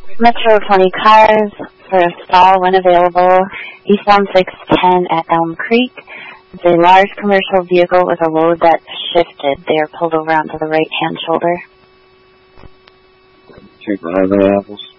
Metro 20 cars for a stall when available. Eastbound 610 at Elm Creek. It's a large commercial vehicle with a load that shifted. They are pulled over onto the right-hand shoulder. Take the Highway Apples.